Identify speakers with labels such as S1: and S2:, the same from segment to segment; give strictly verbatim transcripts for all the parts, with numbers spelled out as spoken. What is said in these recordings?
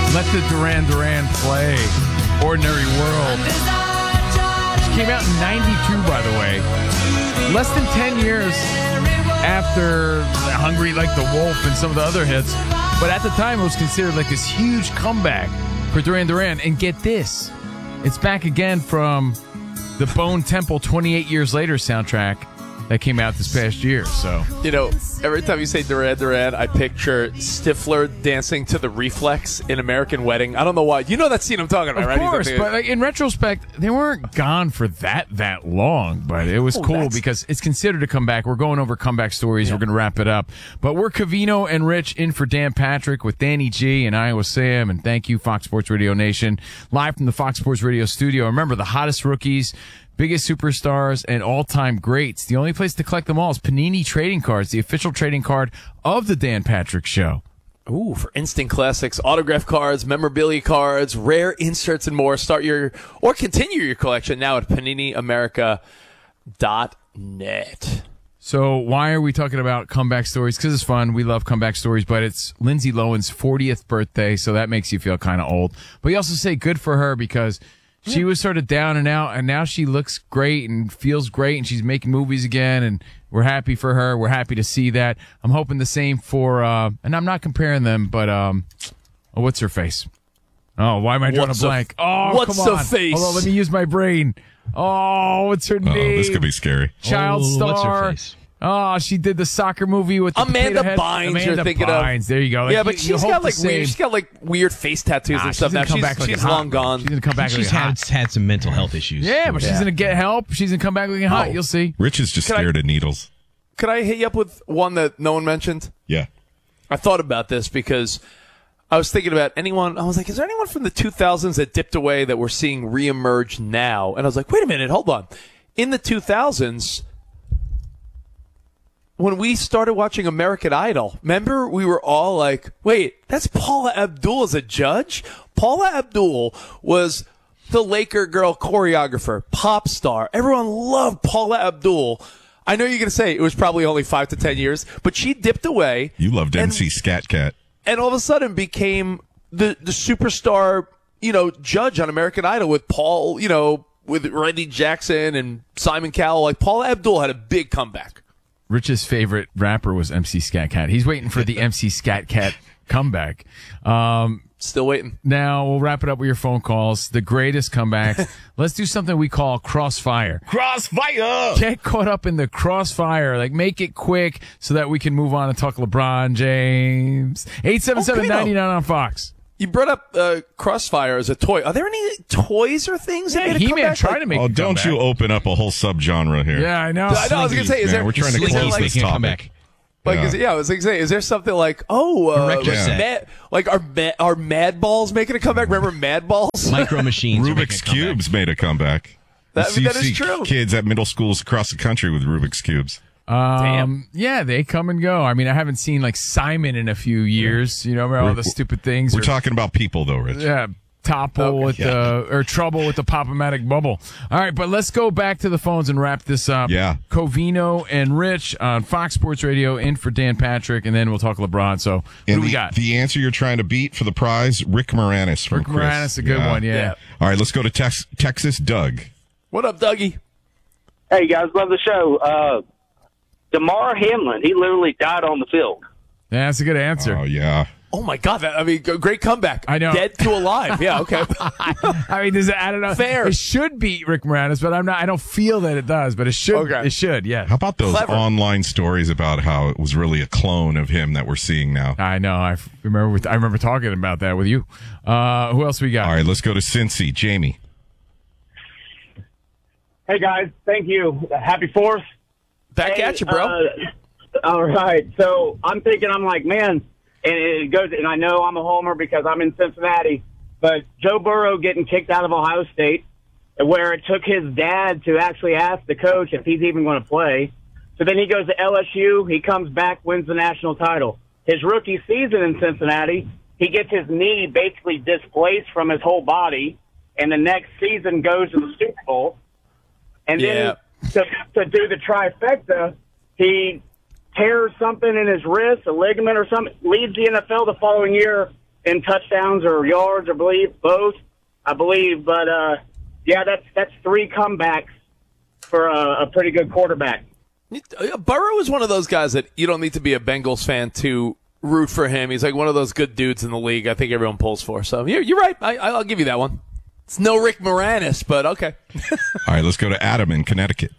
S1: Let the Duran Duran play. Ordinary World. Which came out in ninety-two, by the way. Less than ten years after Hungry Like the Wolf and some of the other hits. But at the time, it was considered like this huge comeback for Duran Duran. And get this. It's back again from the Bone Temple twenty-eight years later soundtrack that came out this past year. So,
S2: you know, every time you say Duran Duran, I picture Stifler dancing to the Reflex in American Wedding. I don't know why. You know that scene I'm talking about,
S1: of
S2: right?
S1: Of course, but like, in retrospect, they weren't gone for that that long. But it was oh, cool because it's considered a comeback. We're going over comeback stories. Yeah. We're going to wrap it up. But we're Covino and Rich in for Dan Patrick with Danny G and Iowa Sam. And thank you, Fox Sports Radio Nation. Live from the Fox Sports Radio studio. Remember, the hottest rookies, biggest superstars, and all-time greats. The only place to collect them all is Panini Trading Cards, the official trading card of the Dan Patrick Show.
S2: Ooh, for instant classics, autograph cards, memorabilia cards, rare inserts, and more. Start your or continue your collection now at panini america dot net.
S1: So why are we talking about comeback stories? Because it's fun. We love comeback stories, but it's Lindsay Lohan's fortieth birthday, so that makes you feel kind of old. But you also say good for her because she was sort of down and out, and now she looks great and feels great, and she's making movies again, and we're happy for her. We're happy to see that. I'm hoping the same for, uh, and I'm not comparing them, but um, oh, what's her face? Oh, why am I drawing
S2: what's
S1: a blank?
S2: A,
S1: oh,
S2: what's
S1: come on.
S2: the face?
S1: Hold on, let me use my brain. Oh, what's her name?
S3: Oh, this could be scary.
S1: Child
S4: oh,
S1: star.
S4: What's her face?
S1: Oh, she did the soccer movie with the
S2: Amanda
S1: Bynes.
S2: Amanda
S1: you're thinking
S2: Bynes.
S1: of. There you go. Like,
S2: yeah, but
S1: you,
S2: she's
S1: you
S2: got like
S1: same.
S2: weird. She's got like weird face tattoos
S1: nah,
S2: and stuff. Now
S1: she's,
S2: she's,
S1: like
S2: she's
S1: hot,
S2: long gone.
S1: She's gonna come back.
S4: She's
S1: had,
S4: hot. had some mental health issues.
S1: Yeah, but yeah. she's gonna get help. She's gonna come back looking hot.
S2: Oh.
S1: You'll see.
S3: Rich is just
S2: Can
S3: scared
S2: I,
S3: of needles.
S2: Could I hit you up with one that no one mentioned?
S3: Yeah.
S2: I thought about this because I was thinking about anyone. I was like, is there anyone from the two thousands that dipped away that we're seeing reemerge now? And I was like, wait a minute, hold on. In the two thousands, when we started watching American Idol, remember we were all like, wait, that's Paula Abdul as a judge? Paula Abdul was the Laker girl choreographer, pop star. Everyone loved Paula Abdul. I know you're going to say it was probably only five to ten years, but she dipped away.
S3: You loved
S2: and,
S3: M C Scat Cat.
S2: And all of a sudden became the, the superstar, you know, judge on American Idol with Paul, you know, with Randy Jackson and Simon Cowell. Like, Paula Abdul had a big comeback.
S1: Rich's favorite rapper was M C Scat Cat. He's waiting for the M C Scat Cat comeback. Um,
S2: Still waiting.
S1: Now we'll wrap it up with your phone calls. The greatest comeback. Let's do something we call crossfire.
S3: Crossfire!
S1: Get caught up in the crossfire. Like, make it quick so that we can move on and talk LeBron James. eight seven seven, nine nine on Fox.
S2: You brought up uh, Crossfire as a toy. Are there any toys or things that
S1: yeah,
S2: made a
S1: He-Man
S2: comeback?
S1: tried
S2: like,
S1: to make
S3: Oh,
S1: a
S3: don't
S1: comeback.
S3: you open up a whole subgenre here.
S1: Yeah, I know.
S2: I know. I was going to say, is
S3: Man,
S2: there...
S3: we're trying to
S2: is there,
S3: close
S2: like,
S3: this topic.
S4: Comeback.
S2: Like,
S3: Yeah.
S2: is it, yeah, I was like, say, is there something like, oh, uh,
S4: Erector
S2: like,
S3: set.
S2: mad, like are mad, are Mad Balls making a comeback? Remember Mad Balls?
S4: Micro machines. are
S3: Rubik's
S4: making a comeback.
S3: Cubes made a comeback.
S2: That-
S3: You
S2: that is
S3: see
S2: true.
S3: Kids at middle schools across the country with Rubik's Cubes.
S1: Um,
S2: Damn.
S1: Yeah, they come and go. I mean, I haven't seen, like, Simon in a few years. You know, remember all
S3: We're-
S1: the stupid things.
S3: We're
S1: or-
S3: talking about people, though, Rich.
S1: Yeah, Topple
S2: Okay.
S1: with
S3: Yeah.
S1: the or trouble with the Pop-O-Matic bubble. All right, but let's go back to the phones and wrap this up.
S3: Yeah.
S1: Covino and Rich on Fox Sports Radio in for Dan Patrick, and then we'll talk LeBron. So, who
S3: And
S1: do we
S3: the,
S1: got?
S3: the answer you're trying to beat for the prize, Rick Moranis from
S1: Rick
S3: Chris.
S1: Moranis, a good one, yeah.
S2: Yeah.
S3: All right, let's go to Tex- Texas. Doug.
S2: What up, Dougie?
S5: Hey, guys, love the show. Uh, DeMar Hamlin, he literally died on the field.
S1: Yeah, that's a good answer.
S3: Oh, yeah.
S2: Oh, my God. That, I mean, g- great comeback.
S1: I know.
S2: Dead to alive. Yeah, okay.
S1: I mean, does it, I don't know.
S2: Fair.
S1: It should beat Rick Moranis, but I'm not. I don't feel that it does, but it should.
S2: Okay.
S1: It should. Yeah.
S3: How about those
S2: Clever.
S3: online stories about how it was really a clone of him that we're seeing now?
S1: I know. I f- remember. With, I remember talking about that with you. Uh, who else we got?
S3: All right, let's go to Cincy. Jamie.
S6: Hey, guys. Thank you. Happy Fourth.
S2: Back
S6: Hey,
S2: at you, bro.
S6: Uh, all right. So I'm thinking, I'm like, man, and it goes, and I know I'm a homer because I'm in Cincinnati, but Joe Burrow getting kicked out of Ohio State, where it took his dad to actually ask the coach if he's even going to play. So then he goes to L S U. He comes back, wins the national title. His rookie season in Cincinnati, he gets his knee basically displaced from his whole body, and the next season goes to the Super Bowl. And
S2: Yeah.
S6: then to, to do the trifecta, he tears something in his wrist, a ligament or something, leaves the N F L the following year, in touchdowns or yards, I believe, both, I believe. But, uh, yeah, that's that's three comebacks for a, a pretty good quarterback.
S2: Burrow is one of those guys that you don't need to be a Bengals fan to root for him. He's like one of those good dudes in the league I think everyone pulls for. So you're, you're right. I, I'll give you that one. It's no Rick Moranis, but okay.
S3: All right, let's go to Adam in Connecticut.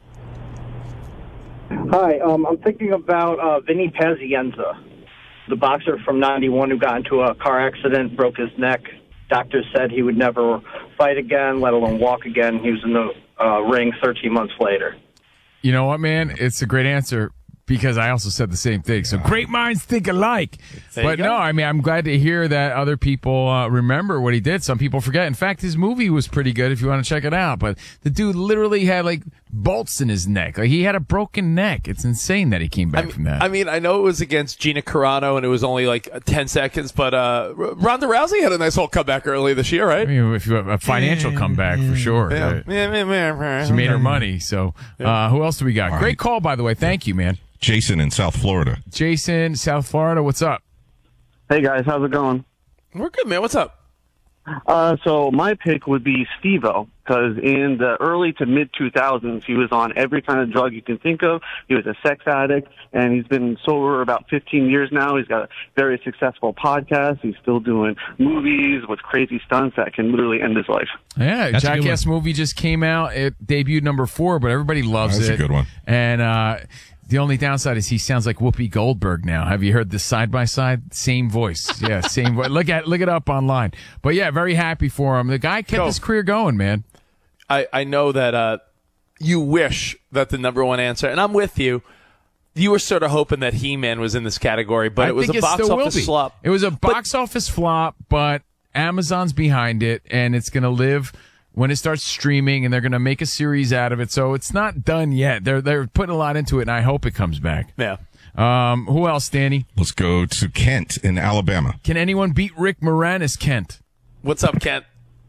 S7: Hi, um, I'm thinking about uh, Vinny Pazienza, the boxer from ninety-one who got into a car accident, broke his neck. Doctors said he would never fight again, let alone walk again. He was in the uh, ring thirteen months later.
S1: You know what, man? It's a great answer because I also said the same thing. So great minds think alike.
S2: There
S1: But no, I mean, I'm glad to hear that other people uh, remember what he did. Some people forget. In fact, his movie was pretty good if you want to check it out. But the dude literally had like bolts in his neck. Like he had a broken neck. It's insane that he came back
S2: I mean,
S1: from that.
S2: I mean, I know it was against Gina Carano and it was only like ten seconds, but uh, Ronda Rousey had a nice little comeback earlier this year, right?
S1: I mean, if you have a financial comeback for sure.
S2: Yeah.
S1: Uh,
S2: Yeah, yeah, yeah.
S1: She made her money. So uh, who else do we got?
S3: All
S1: Great
S3: right.
S1: call, by the way. Thank you, man.
S3: Jason in South Florida.
S1: Jason, South Florida. What's up?
S8: Hey guys, how's it going?
S2: We're good, man. What's up?
S8: Uh, so my pick would be Steve-O, because in the early to mid two thousands, he was on every kind of drug you can think of. He was a sex addict, and he's been sober about fifteen years now. He's got a very successful podcast. He's still doing movies with crazy stunts that can literally end his life.
S1: Yeah,
S4: That's a good
S1: Jackass
S4: one.
S1: movie just came out. It debuted number four, but everybody loves
S3: That's
S1: it.
S3: a good one.
S1: And uh, the only downside is he sounds like Whoopi Goldberg now. Have you heard this side by side? Same voice. Yeah, same voice. Look at look it up online. But yeah, very happy for him. The guy kept
S2: Go.
S1: his career going, man.
S2: I, I know that uh, you wish that the number one answer, and I'm with you. You were sort of hoping that He-Man was in this category, but
S1: I
S2: it was
S1: think
S2: a
S1: it
S2: box
S1: still will
S2: office
S1: be.
S2: flop.
S1: It was a box office flop, but Amazon's behind it, and it's going to live when it starts streaming, and they're going to make a series out of it. So it's not done yet. They're they're putting a lot into it, and I hope it comes back.
S2: Yeah.
S1: Um, who else, Danny?
S3: Let's go to Kent in Alabama.
S1: Can anyone beat Rick Moranis, Kent?
S2: What's up, Kent?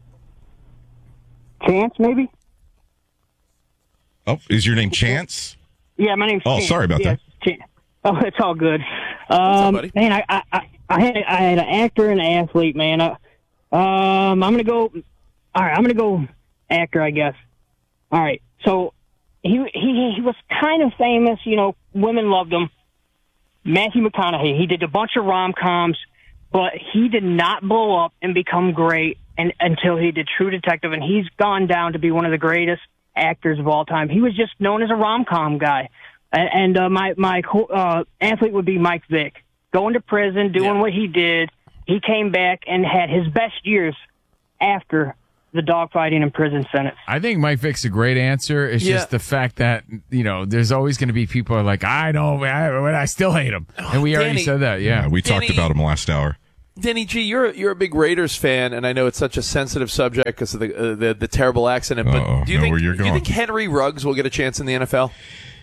S7: Chance, maybe?
S3: Oh, is your name Chance?
S7: Yeah, my name's
S3: Oh,
S7: Chance.
S3: sorry about
S7: yes,
S3: that.
S7: Chance. Oh, it's all good.
S2: up,
S7: Um,
S2: buddy?
S7: man, I, I, I, I had I had an actor and an athlete, man. Uh, um, I'm gonna go. All right, I'm gonna go actor, I guess. All right, so he he he was kind of famous, you know. Women loved him. Matthew McConaughey. He did a bunch of rom coms, but he did not blow up and become great and, until he did True Detective, and he's gone down to be one of the greatest actors of all time. He was just known as a rom com guy. And, and uh, my my uh, athlete would be Mike Vick, going to prison, doing
S2: Yeah.
S7: what he did. He came back and had his best years after the dogfighting and prison sentence.
S1: I think Mike Vick's a great answer. It's
S2: Yeah.
S1: just the fact that, you know, there's always going to be people who are like, I don't, I, I still hate him. And we already
S2: Danny.
S1: said that, yeah.
S3: Yeah, we
S2: Danny-
S3: talked about him last hour.
S2: Danny G, you're you're a big Raiders fan, and I know it's such a sensitive subject because of the, uh, the the terrible accident. But
S3: Uh-oh,
S2: do you
S3: know
S2: think
S3: where you're
S2: do you
S3: going.
S2: think Henry Ruggs will get a chance in the N F L?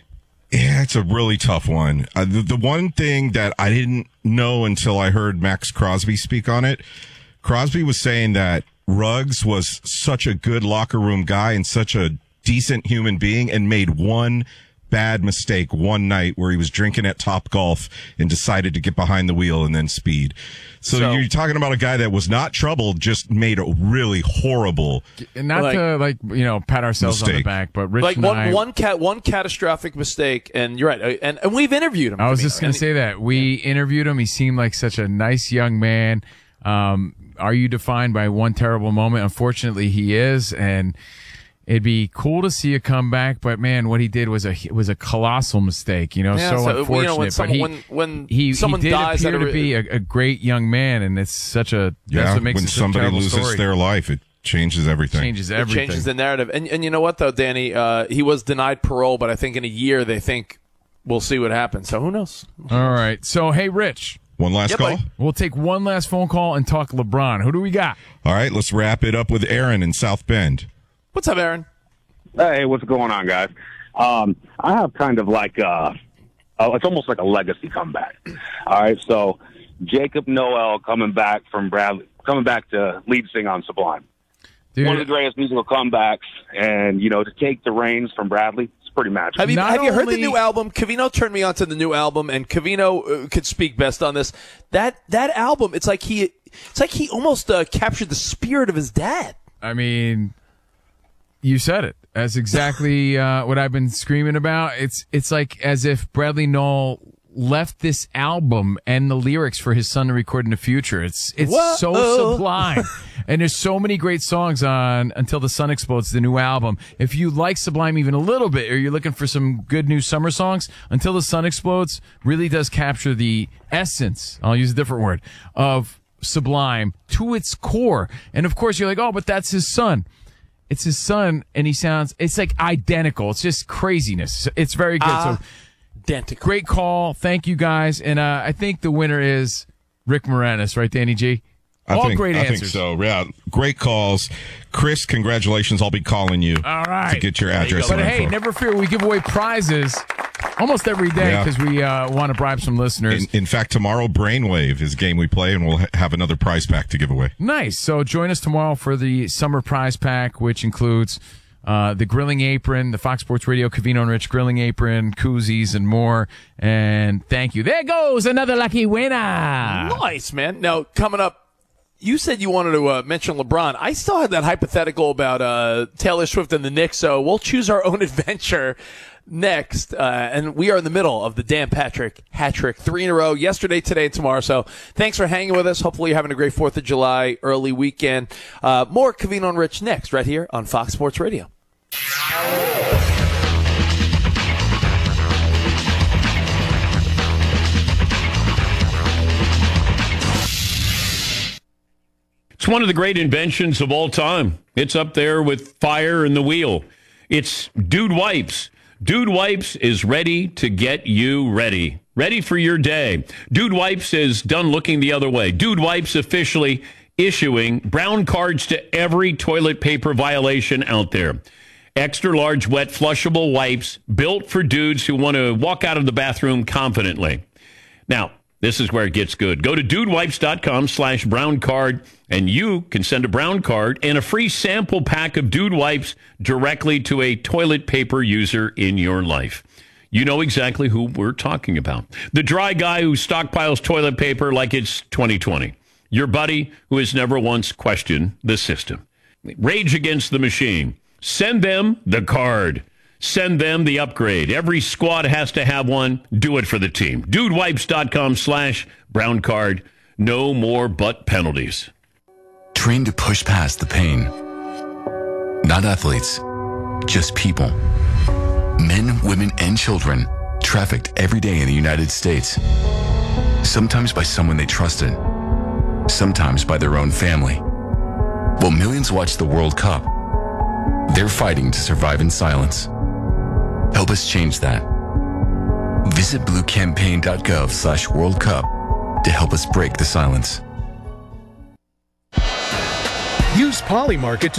S3: Yeah, it's a really tough one. Uh, the, the one thing that I didn't know until I heard Max Crosby speak on it, Crosby was saying that Ruggs was such a good locker room guy and such a decent human being and made one bad mistake one night where he was drinking at Top Golf and decided to get behind the wheel and then speed. So,
S2: So-
S3: you're talking about a guy that was not troubled, just made a really horrible.
S1: And not
S2: Like-
S1: to, like, you know, pat ourselves on the
S3: Mistake.
S1: back, but Rich
S2: Like
S1: and
S2: one
S1: I,
S2: one cat one catastrophic mistake, and you're right. uh, And and we've interviewed him.
S1: I was
S2: Camino,
S1: just going
S2: and
S1: to say that. We interviewed him. He seemed like such a nice young man. Um, are you defined by one terrible moment? Unfortunately, he is. And it'd be cool to see a comeback, but man, what he did was a was a colossal mistake. You know,
S2: Yeah,
S1: so,
S2: so, you know,
S1: unfortunate.
S2: when
S1: but
S2: someone-
S1: he,
S2: when- when
S1: he,
S2: someone
S1: he did
S2: dies
S1: appear
S2: at a-
S1: to be a, a great young man, and it's such a that's
S3: Yeah,
S1: what makes
S3: when
S1: it such a
S3: somebody
S1: terrible
S3: loses
S1: story.
S3: their life, it changes everything.
S1: changes
S2: It
S1: everything.
S2: changes the narrative. And and you know what though, Danny, uh, he was denied parole, but I think in a year they think we'll see what happens. So who knows?
S1: All right. So hey, Rich,
S3: One last
S2: Yeah,
S3: call.
S2: buddy.
S1: we'll take one last phone call and talk LeBron. Who do we got?
S3: All right, let's wrap it up with Aaron in South Bend.
S2: What's up, Aaron?
S9: Hey, what's going on, guys? Um, I have kind of like uh oh, it's almost like a legacy comeback. All right, so Jacob Noel coming back from Bradley, coming back to lead sing on Sublime.
S1: Dude,
S9: One of the greatest musical comebacks, and you know, to take the reins from Bradley, it's pretty magical.
S2: Have you
S1: Not
S2: have you heard the
S1: only-
S2: new album? Cavino turned me on to the new album, and Cavino uh, could speak best on this. That that album, it's like he it's like he almost uh, captured the spirit of his dad.
S1: I mean, you said it. That's exactly uh, what I've been screaming about. It's it's like as if Bradley Nowell left this album and the lyrics for his son to record in the future. It's it's
S2: Whoa.
S1: so sublime. And there's so many great songs on Until the Sun Explodes, the new album. If you like Sublime even a little bit, or you're looking for some good new summer songs, Until the Sun Explodes really does capture the essence, I'll use a different word, of Sublime to its core. And of course you're like, oh, but that's his son. It's his son, and he sounds, it's like identical. It's just craziness. It's very good.
S2: Uh,
S1: so
S2: identical.
S1: Great call. Thank you, guys. And uh, I think the winner is Rick Moranis, right, Danny G?
S3: I
S1: All
S3: think,
S1: great
S3: I
S1: answers.
S3: think so. Yeah, great calls. Chris, congratulations. I'll be calling you
S1: All right.
S3: to get your address.
S1: But
S3: and
S1: hey,
S3: info.
S1: never fear. We give away prizes almost every day
S3: Yeah.
S1: because we uh, want to bribe some listeners.
S3: In, in fact, tomorrow, Brainwave is a game we play, and we'll ha- have another prize pack to give away.
S1: Nice. So join us tomorrow for the summer prize pack, which includes uh, the grilling apron, the Fox Sports Radio Covino and Rich grilling apron, koozies, and more. And thank you. There goes another lucky winner.
S2: Nice, man. Now, coming up, you said you wanted to uh, mention LeBron. I still had that hypothetical about uh, Taylor Swift and the Knicks, so we'll choose our own adventure next. Uh, and we are in the middle of the Dan Patrick hat trick, three in a row, yesterday, today, and tomorrow. So thanks for hanging with us. Hopefully you're having a great fourth of July early weekend. Uh, more Covino and Rich next, right here on Fox Sports Radio.
S10: It's one of the great inventions of all time. It's up there with fire and the wheel. It's Dude Wipes. Dude Wipes is ready to get you ready. Ready for your day. Dude Wipes is done looking the other way. Dude Wipes officially issuing brown cards to every toilet paper violation out there. Extra large wet flushable wipes built for dudes who want to walk out of the bathroom confidently. Now, this is where it gets good. Go to dudewipes.com slash brown card, and you can send a brown card and a free sample pack of Dude Wipes directly to a toilet paper user in your life. You know exactly who we're talking about. The dry guy who stockpiles toilet paper like it's twenty twenty. Your buddy who has never once questioned the system. Rage Against the Machine. Send them the card. Send them the upgrade. Every squad has to have one. Do it for the team. Dudewipes.com slash brown card. No more butt penalties.
S11: Trained to push past the pain. Not athletes, just people. Men, women, and children trafficked every day in the United States. Sometimes by someone they trusted. Sometimes by their own family. While millions watch the World Cup, they're fighting to survive in silence. Help us change that. Visit bluecampaign.gov slash World Cup to help us break the silence.
S12: Use Polymarket to